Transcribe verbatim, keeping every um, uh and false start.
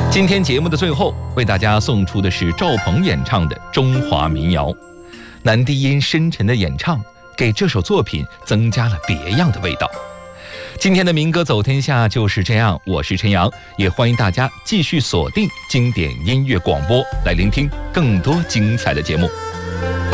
今天节目的最后，为大家送出的是赵鹏演唱的中华民谣。男低音深沉的演唱，给这首作品增加了别样的味道。今天的民歌走天下就是这样，我是陈阳，也欢迎大家继续锁定经典音乐广播，来聆听更多精彩的节目。